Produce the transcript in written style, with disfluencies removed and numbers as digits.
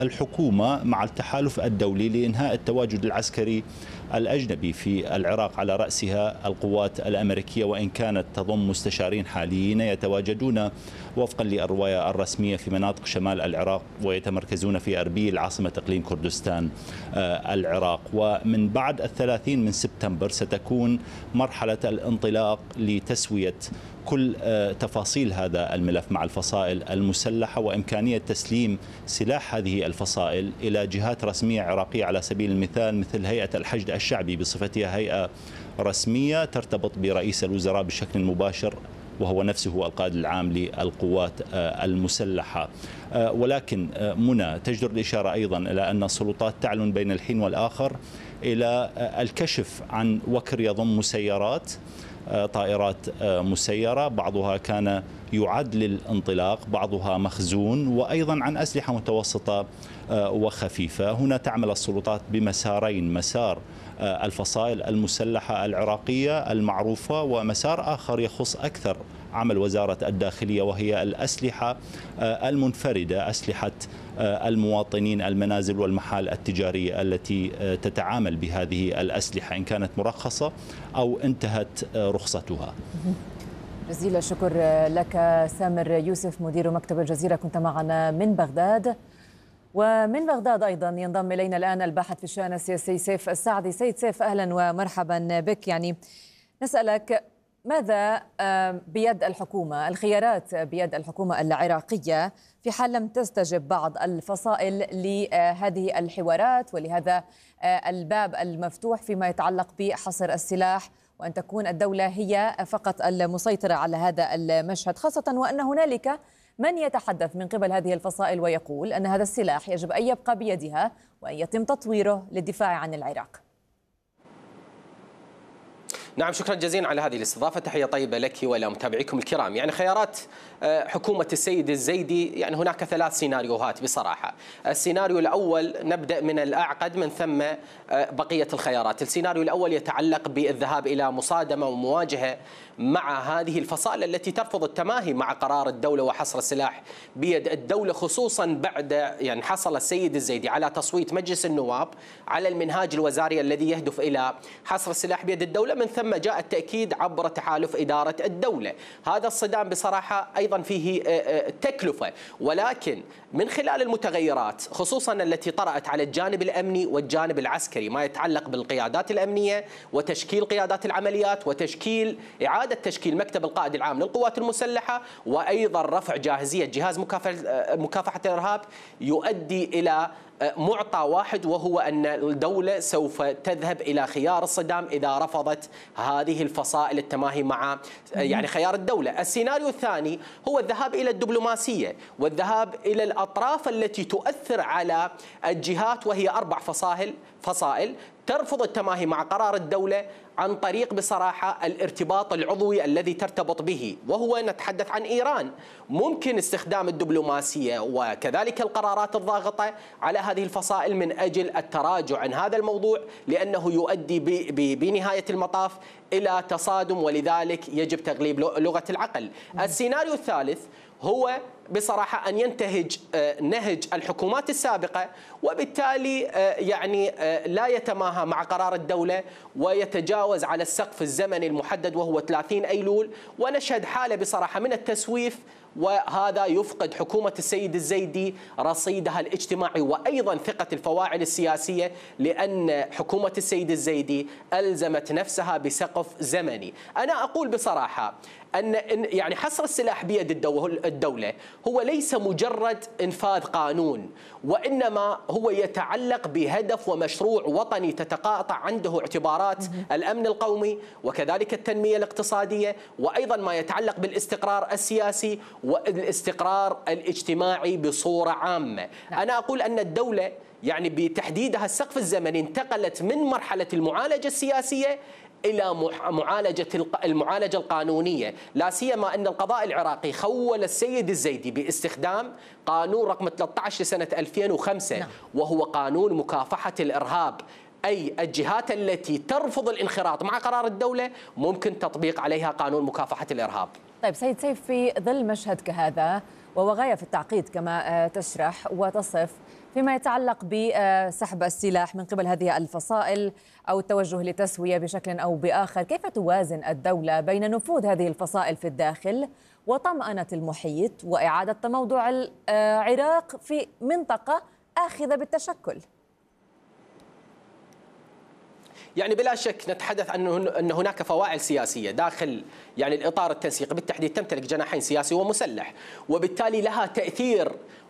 الحكومة مع التحالف الدولي لإنهاء التواجد العسكري الأجنبي في العراق، على رأسها القوات الأمريكية، وإن كانت تضم مستشارين حاليين يتواجدون وفقا للرواية الرسمية في مناطق شمال العراق، ويتمركزون في أربيل عاصمة إقليم كردستان العراق. ومن بعد 30 من سبتمبر ستكون مرحلة الانطلاق لتسوية كل تفاصيل هذا الملف مع الفصائل المسلحة، وإمكانية تسليم سلاح هذه الفصائل إلى جهات رسمية عراقية، على سبيل المثال مثل هيئة الحشد الشعبي بصفتها هيئة رسمية ترتبط برئيس الوزراء بشكل مباشر، وهو نفسه القائد العام للقوات المسلحة. ولكن منى تجدر الإشارة أيضا إلى أن السلطات تعلن بين الحين والآخر إلى الكشف عن وكر يضم مسيرات، طائرات مسيرة، بعضها كان يعد للانطلاق، بعضها مخزون، وأيضا عن أسلحة متوسطة وخفيفة. هنا تعمل السلطات بمسارين: مسار الفصائل المسلحة العراقية المعروفة، ومسار آخر يخص أكثر عمل وزارة الداخلية، وهي الأسلحة المنفردة، أسلحة المواطنين، المنازل والمحال التجارية التي تتعامل بهذه الأسلحة إن كانت مرخصة أو انتهت رخصتها. جزيل الشكر لك سامر يوسف، مدير مكتب الجزيرة، كنت معنا من بغداد. ومن بغداد أيضا ينضم إلينا الآن الباحث في الشأن السياسي سيف السعدي. سيد سيف، أهلا ومرحبا بك. يعني نسألك، ماذا بيد الحكومة، الخيارات بيد الحكومة العراقية في حال لم تستجب بعض الفصائل لهذه الحوارات ولهذا الباب المفتوح فيما يتعلق بحصر السلاح، وأن تكون الدولة هي فقط المسيطرة على هذا المشهد، خاصة وأن هنالك من يتحدث من قبل هذه الفصائل ويقول أن هذا السلاح يجب أن يبقى بيدها وأن يتم تطويره للدفاع عن العراق؟ نعم، شكرا جزيلا على هذه الاستضافة. تحية طيبة لك ولمتابعيكم الكرام. يعني خيارات حكومة السيد الزيدي، يعني هناك 3 سيناريوهات بصراحة. السيناريو الأول نبدأ من الأعقد من ثم بقية الخيارات. السيناريو الأول يتعلق بالذهاب إلى مصادمة ومواجهة مع هذه الفصائل التي ترفض التماهي مع قرار الدولة وحصر السلاح بيد الدولة، خصوصا بعد يعني حصل السيد الزيدي على تصويت مجلس النواب على المنهاج الوزاري الذي يهدف إلى حصر السلاح بيد الدولة، من ثم جاء التأكيد عبر تحالف إدارة الدولة. هذا الصدام بصراحة أيضا فيه تكلفة، ولكن من خلال المتغيرات خصوصا التي طرأت على الجانب الأمني والجانب العسكري، ما يتعلق بالقيادات الأمنية وتشكيل قيادات العمليات وتشكيل إعادة تشكيل مكتب القائد العام للقوات المسلحة، وأيضا رفع جاهزية جهاز مكافحة الإرهاب، يؤدي إلى معطى واحد، وهو أن الدولة سوف تذهب إلى خيار الصدام إذا رفضت هذه الفصائل التماهي مع يعني خيار الدولة. السيناريو الثاني هو الذهاب إلى الدبلوماسية والذهاب إلى الأطراف التي تؤثر على الجهات، وهي 4 فصائل ترفض التماهي مع قرار الدولة عن طريق بصراحة الارتباط العضوي الذي ترتبط به، وهو نتحدث عن إيران. ممكن استخدام الدبلوماسية وكذلك القرارات الضاغطة على هذه الفصائل من أجل التراجع عن هذا الموضوع، لأنه يؤدي بنهاية المطاف إلى تصادم، ولذلك يجب تغليب لغة العقل. السيناريو الثالث هو بصراحة أن ينتهج نهج الحكومات السابقة، وبالتالي يعني لا يتماهى مع قرار الدولة ويتجاوز على السقف الزمني المحدد وهو 30 أيلول، ونشهد حالة بصراحة من التسويف، وهذا يفقد حكومة السيد الزيدي رصيدها الاجتماعي وأيضا ثقة الفواعل السياسية، لأن حكومة السيد الزيدي ألزمت نفسها بسقف زمني. أنا أقول بصراحة أن يعني حصر السلاح بيد الدولة هو ليس مجرد إنفاذ قانون، وإنما هو يتعلق بهدف ومشروع وطني تتقاطع عنده اعتبارات الأمن القومي وكذلك التنمية الاقتصادية، وأيضا ما يتعلق بالاستقرار السياسي والاستقرار الاجتماعي بصورة عامة. أنا أقول أن الدولة يعني بتحديدها السقف الزمني انتقلت من مرحلة المعالجة السياسية إلى المعالجة القانونية، لا سيما أن القضاء العراقي خول السيد الزيدي باستخدام قانون رقم 13 لسنة 2005 وهو قانون مكافحة الإرهاب، أي الجهات التي ترفض الانخراط مع قرار الدولة ممكن تطبيق عليها قانون مكافحة الإرهاب. طيب سيد سيف، في ظل مشهد كهذا وهو غاية في التعقيد كما تشرح وتصف، فيما يتعلق بسحب السلاح من قبل هذه الفصائل أو التوجه لتسوية بشكل أو بآخر، كيف توازن الدولة بين نفوذ هذه الفصائل في الداخل وطمأنة المحيط وإعادة تموضع العراق في منطقة آخذة بالتشكل؟ يعني بلا شك نتحدث أن هناك فواعل سياسية داخل يعني الإطار التنسيقي، بالتحديد تمتلك جناحين سياسي ومسلح، وبالتالي لها تأثير